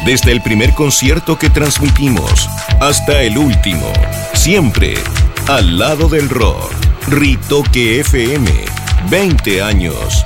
Desde el primer concierto que transmitimos hasta el último, siempre al lado del rock. Ritoque FM, 20 años.